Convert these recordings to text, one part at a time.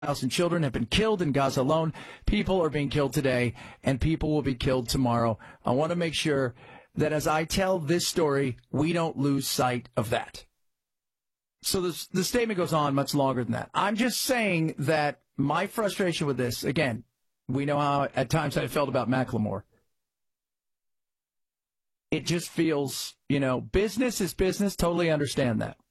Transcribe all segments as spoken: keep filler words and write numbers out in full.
thousand children have been killed in Gaza alone. People are being killed today, and people will be killed tomorrow. I want to make sure that as I tell this story, we don't lose sight of that. So this, the statement goes on much longer than that. I'm just saying that my frustration with this, again, we know how at times I felt about Macklemore. It just feels, you know, business is business. Totally understand that.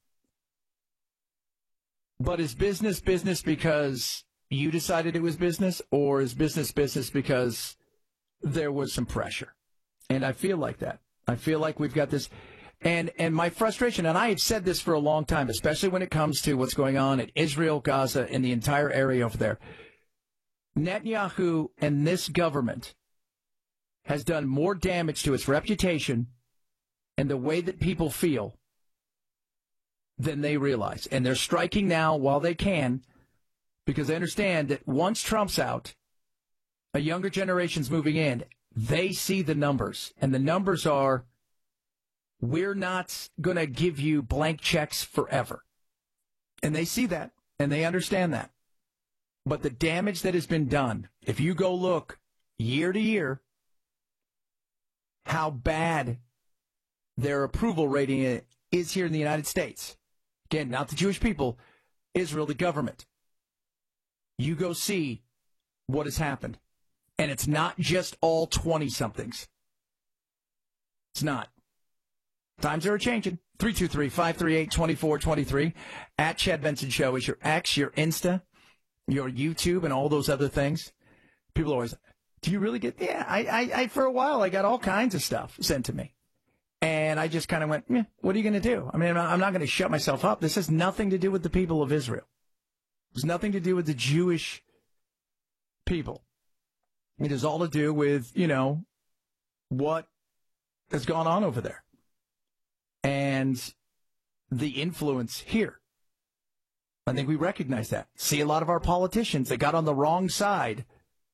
But is business business because you decided it was business, or is business business because there was some pressure? And I feel like that. I feel like we've got this. And and my frustration, and I have said this for a long time, especially when it comes to what's going on in Israel, Gaza, and the entire area over there. Netanyahu and this government has done more damage to its reputation and the way that people feel than they realize. And they're striking now while they can, because they understand that once Trump's out, a younger generation's moving in, they see the numbers. And the numbers are, we're not going to give you blank checks forever. And they see that, and they understand that. But the damage that has been done, if you go look year to year, how bad their approval rating is here in the United States. Again, not the Jewish people, Israel, the government. You go see what has happened. And it's not just all twenty-somethings. It's not. Times are changing. three two three, five three eight, two four two three. At Chad Benson Show is your X, your Insta, your YouTube, and all those other things. People always, do you really get, yeah, I, I, I, for a while, I got all kinds of stuff sent to me. And I just kind of went, yeah, what are you going to do? I mean, I'm not going to shut myself up. This has nothing to do with the people of Israel. It's nothing to do with the Jewish people. It has all to do with, you know, what has gone on over there. And the influence here. I think we recognize that. See a lot of our politicians that got on the wrong side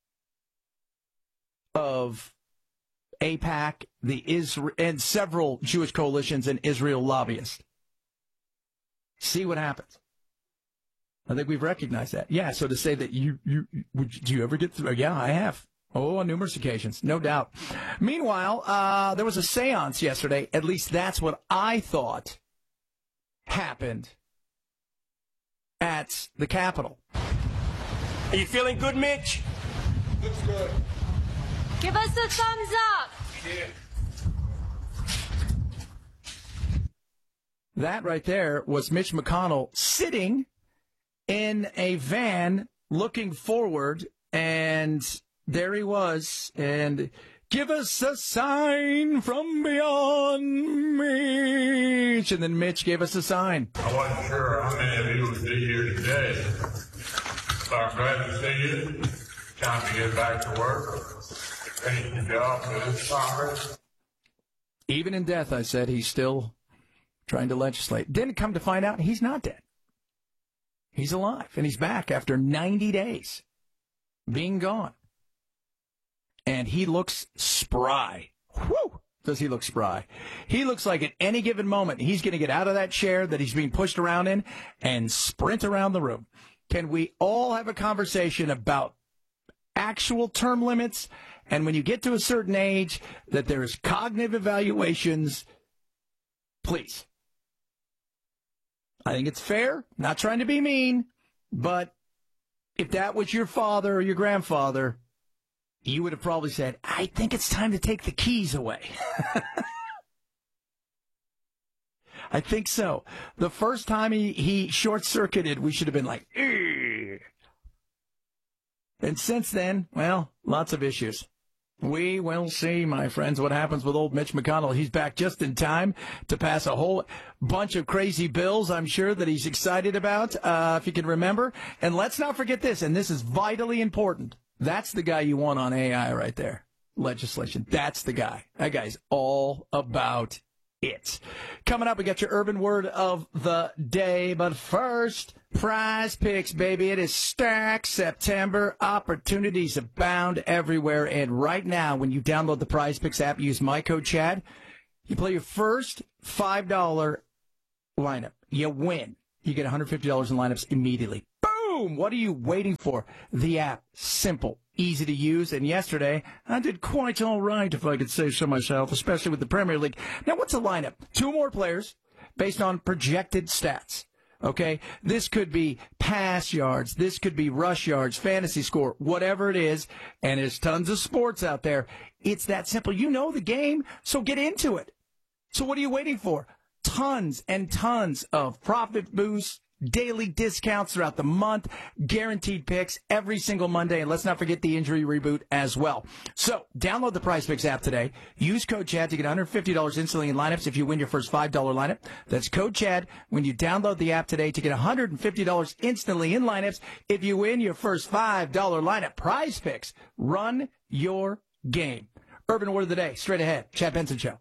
of AIPAC, the Isra- and several Jewish coalitions and Israel lobbyists. See what happens. I think we've recognized that. Yeah, so to say that you, you would, do you ever get through? Yeah, I have. Oh, on numerous occasions, no doubt. Meanwhile, uh, there was a seance yesterday. At least that's what I thought happened at the Capitol. Are you feeling good, Mitch? Looks good. Give us a thumbs up. Yeah. That right there was Mitch McConnell sitting in a van looking forward, and there he was, and give us a sign from beyond Mitch. And then Mitch gave us a sign. I wasn't sure how many of you would be here today. So I'm glad to see you. Time to get back to work. Finish the job for this Congress. Even in death, I said, he's still trying to legislate. Didn't come to find out he's not dead. He's alive, and he's back after ninety days being gone. And he looks spry. Whew! Does he look spry? He looks like at any given moment he's going to get out of that chair that he's being pushed around in and sprint around the room. Can we all have a conversation about actual term limits, and when you get to a certain age that there's cognitive evaluations? Please. I think it's fair. Not trying to be mean, but if that was your father or your grandfather, you would have probably said, I think it's time to take the keys away. I think so. The first time he, he short-circuited, we should have been like, Ugh. And since then, well, lots of issues. We will see, my friends, what happens with old Mitch McConnell. He's back just in time to pass a whole bunch of crazy bills, I'm sure, that he's excited about, uh, if you can remember. And let's not forget this, and this is vitally important. That's the guy you want on A I right there. Legislation. That's the guy. That guy's all about it. Coming up, we got your urban word of the day. But first, Prize Picks, baby. It is Stack September. Opportunities abound everywhere. And right now, when you download the Prize Picks app, use my code Chad. You play your first five dollar lineup. You win. You get one hundred fifty dollars in lineups immediately. Boom! Boom! What are you waiting for? The app. Simple. Easy to use. And yesterday, I did quite all right, if I could say so myself, especially with the Premier League. Now, what's a lineup? Two more players based on projected stats. Okay? This could be pass yards. This could be rush yards, fantasy score, whatever it is. And there's tons of sports out there. It's that simple. You know the game, so get into it. So what are you waiting for? Tons and tons of profit boosts, daily discounts throughout the month, guaranteed picks every single Monday, and let's not forget the injury reboot as well. So download the PrizePicks app today. Use code CHAD to get one hundred fifty dollars instantly in lineups if you win your first five dollar lineup. That's code CHAD when you download the app today to get one hundred fifty dollars instantly in lineups if you win your first five dollar lineup. PrizePicks. Run your game. Urban Word of the Day, straight ahead. Chad Benson Show.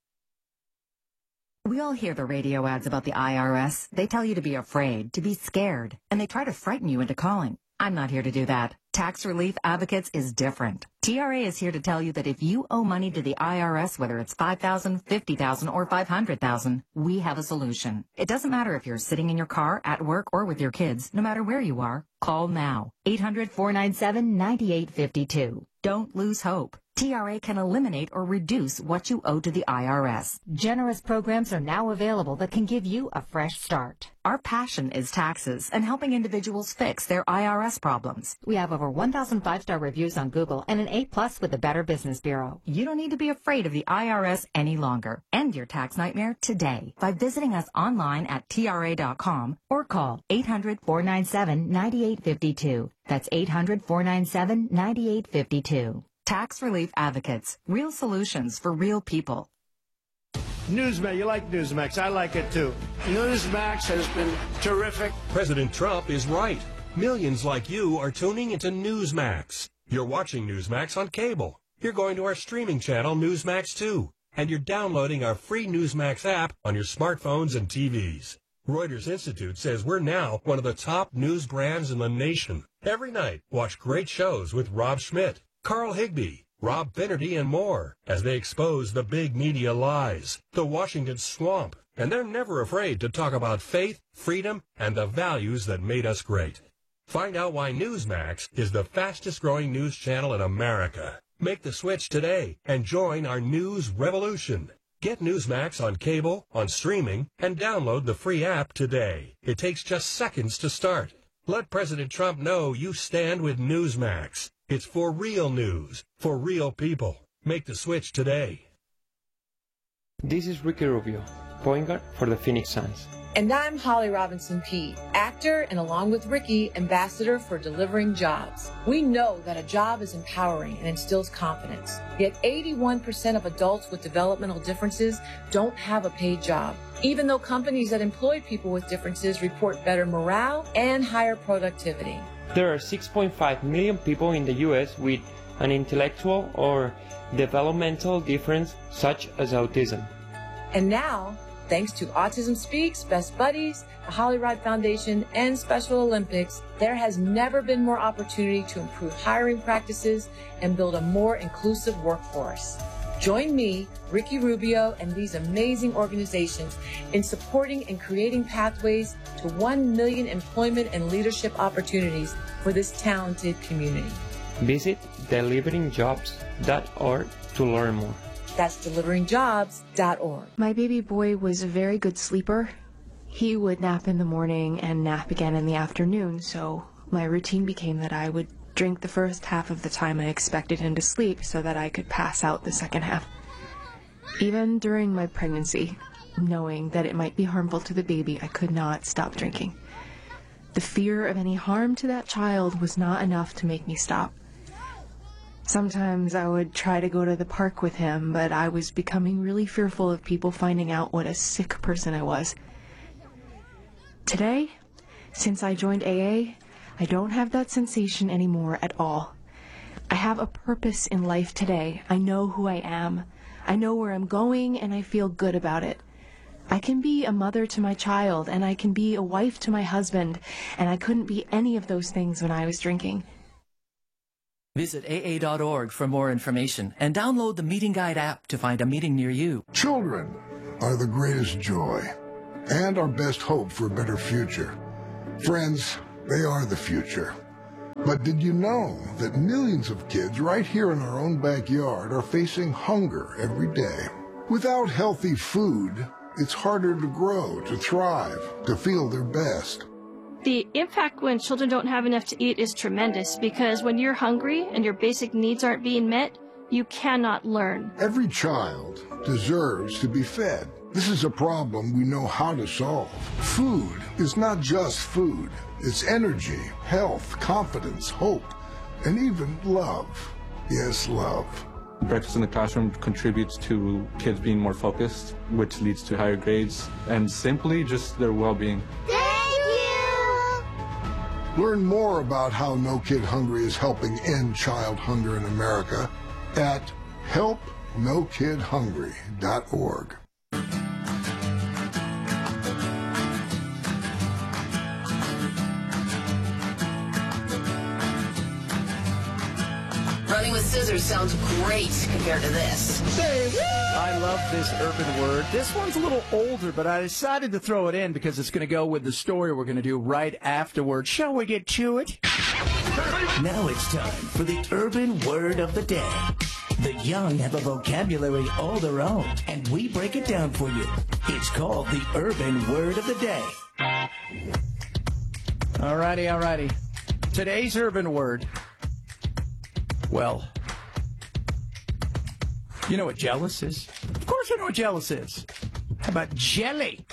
We all hear the radio ads about the I R S. They tell you to be afraid, to be scared, and they try to frighten you into calling. I'm not here to do that. Tax Relief Advocates is different. T R A is here to tell you that if you owe money to the I R S, whether it's five thousand dollars, fifty thousand dollars, or five hundred thousand dollars, we have a solution. It doesn't matter if you're sitting in your car, at work, or with your kids. No matter where you are, call now. eight hundred, four nine seven, nine eight five two. Don't lose hope. T R A can eliminate or reduce what you owe to the I R S. Generous programs are now available that can give you a fresh start. Our passion is taxes and helping individuals fix their I R S problems. We have over one thousand five-star reviews on Google and an A plus with the Better Business Bureau. You don't need to be afraid of the I R S any longer. End your tax nightmare today by visiting us online at T R A dot com or call eight hundred, four nine seven, nine eight five two. That's eight hundred, four nine seven, nine eight five two. Tax Relief Advocates. Real solutions for real people. Newsmax, you like Newsmax. I like it too. Newsmax has been terrific. President Trump is right. Millions like you are tuning into Newsmax. You're watching Newsmax on cable. You're going to our streaming channel, Newsmax two. And you're downloading our free Newsmax app on your smartphones and T Vs. Reuters Institute says we're now one of the top news brands in the nation. Every night, watch great shows with Rob Schmidt, Carl Higbie, Rob Finnerty, and more as they expose the big media lies, the Washington swamp, and they're never afraid to talk about faith, freedom, and the values that made us great. Find out why Newsmax is the fastest-growing news channel in America. Make the switch today and join our news revolution. Get Newsmax on cable, on streaming, and download the free app today. It takes just seconds to start. Let President Trump know you stand with Newsmax. It's for real news, for real people. Make the switch today. This is Ricky Rubio, point guard for the Phoenix Suns. And I'm Holly Robinson Peete, actor and along with Ricky, ambassador for Delivering Jobs. We know that a job is empowering and instills confidence. Yet eighty-one percent of adults with developmental differences don't have a paid job, even though companies that employ people with differences report better morale and higher productivity. There are six point five million people in the U S with an intellectual or developmental difference such as autism. And now, thanks to Autism Speaks, Best Buddies, the Holly Rod Foundation, and Special Olympics, there has never been more opportunity to improve hiring practices and build a more inclusive workforce. Join me, Ricky Rubio, and these amazing organizations in supporting and creating pathways to one million employment and leadership opportunities for this talented community. Visit delivering jobs dot org to learn more. That's delivering jobs dot org. My baby boy was a very good sleeper. He would nap in the morning and nap again in the afternoon, so my routine became that I would drink the first half of the time I expected him to sleep so that I could pass out the second half. Even during my pregnancy, knowing that it might be harmful to the baby, I could not stop drinking. The fear of any harm to that child was not enough to make me stop. Sometimes I would try to go to the park with him, but I was becoming really fearful of people finding out what a sick person I was. Today, since I joined A A, I don't have that sensation anymore at all. I have a purpose in life today. I know who I am. I know where I'm going, and I feel good about it. I can be a mother to my child, and I can be a wife to my husband, and I couldn't be any of those things when I was drinking. Visit A A dot org for more information and download the Meeting Guide app to find a meeting near you. Children are the greatest joy and our best hope for a better future. Friends, They are the future. But did you know that millions of kids right here in our own backyard are facing hunger every day? Without healthy food, it's harder to grow, to thrive, to feel their best. The impact when children don't have enough to eat is tremendous because when you're hungry and your basic needs aren't being met, you cannot learn. Every child deserves to be fed. This is a problem we know how to solve. Food is not just food. It's energy, health, confidence, hope, and even love. Yes, love. Breakfast in the classroom contributes to kids being more focused, which leads to higher grades, and simply just their well-being. Learn more about how No Kid Hungry is helping end child hunger in America at help no kid hungry dot org. Running with scissors sounds great compared to this. I love this urban word. This one's a little older, but I decided to throw it in because it's going to go with the story we're going to do right afterward. Shall we get to it? Now it's time for the urban word of the day. The young have a vocabulary all their own, and we break it down for you. It's called the urban word of the day. Alrighty, alrighty. Today's urban word. Well, you know what jealous is? Of course I know what jealous is. How about jelly?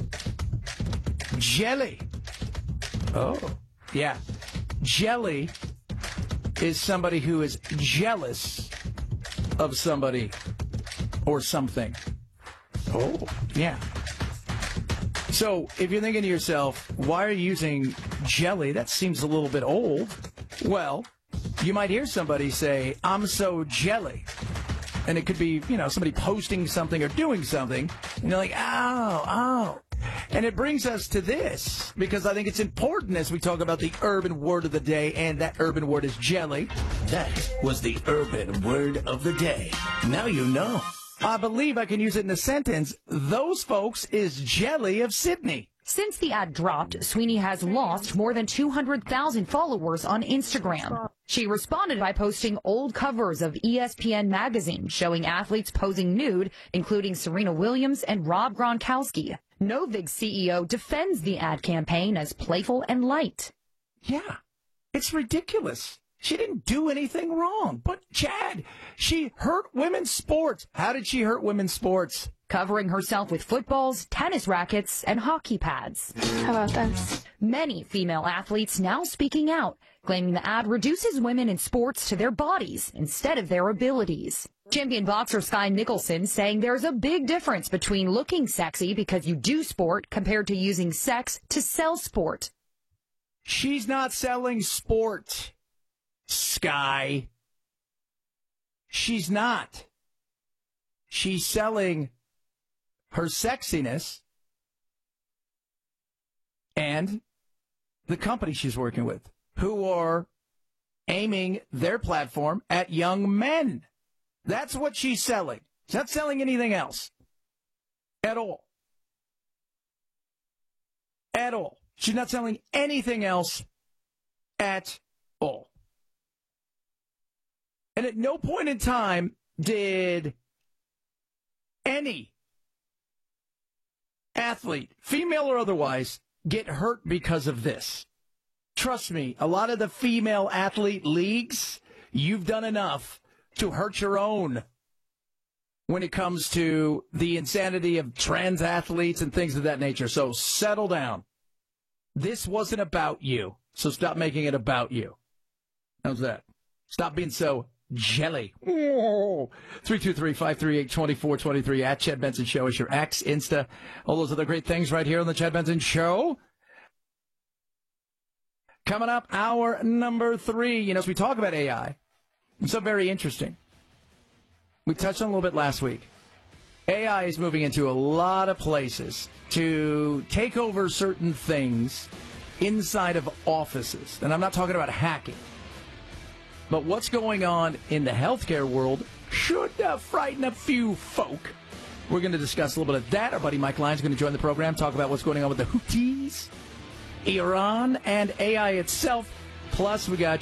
Jelly. Oh, yeah. Jelly is somebody who is jealous of somebody or something. Oh, yeah. So if you're thinking to yourself, why are you using jelly? That seems a little bit old. Well, you might hear somebody say, I'm so jelly. And it could be, you know, somebody posting something or doing something. And you're like, oh, oh. And it brings us to this, because I think it's important as we talk about the urban word of the day, and that urban word is jelly. That was the urban word of the day. Now you know. I believe I can use it in a sentence. Those folks is jelly of Sydney. Since the ad dropped, Sweeney has lost more than two hundred thousand followers on Instagram. She responded by posting old covers of E S P N magazine showing athletes posing nude, including Serena Williams and Rob Gronkowski. Novig C E O defends the ad campaign as playful and light. Yeah, it's ridiculous. She didn't do anything wrong. But, Chad, she hurt women's sports. How did she hurt women's sports? Covering herself with footballs, tennis rackets, and hockey pads. How about this? Many female athletes now speaking out, claiming the ad reduces women in sports to their bodies instead of their abilities. Champion boxer Sky Nicholson saying there's a big difference between looking sexy because you do sport compared to using sex to sell sport. She's not selling sport, Sky. She's not. She's selling her sexiness and the company she's working with, who are aiming their platform at young men. That's what she's selling. She's not selling anything else at all. At all. She's not selling anything else at all. And at no point in time did any athlete, female or otherwise, get hurt because of this. Trust me, a lot of the female athlete leagues, you've done enough to hurt your own when it comes to the insanity of trans athletes and things of that nature. So settle down. This wasn't about you, so stop making it about you. How's that? Stop being so jelly. three two three, five three eight, two four two three at Chad Benson Show is your X, Insta, all those other great things right here on the Chad Benson Show. Coming up, hour number three. You know, as we talk about A I, it's so very interesting. We touched on it a little bit last week. A I is moving into a lot of places to take over certain things inside of offices. And I'm not talking about hacking. But what's going on in the healthcare world should uh, frighten a few folk. We're going to discuss a little bit of that. Our buddy Mike Lyons is going to join the program, talk about what's going on with the Houthis Iran, and A I itself. Plus, we got